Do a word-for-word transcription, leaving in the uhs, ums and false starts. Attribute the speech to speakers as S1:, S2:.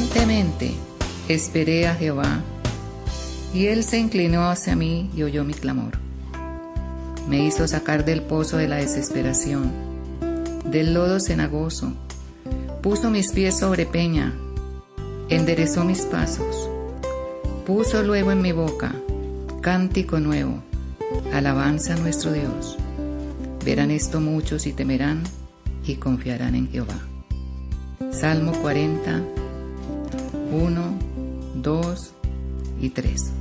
S1: Pacientemente esperé a Jehová, y Él se inclinó hacia mí y oyó mi clamor. Me hizo sacar del pozo de la desesperación, del lodo cenagoso, puso mis pies sobre peña, enderezó mis pasos, puso luego en mi boca cántico nuevo, alabanza a nuestro Dios. Verán esto muchos y temerán y confiarán en Jehová. Salmo cuarenta, uno, dos y tres.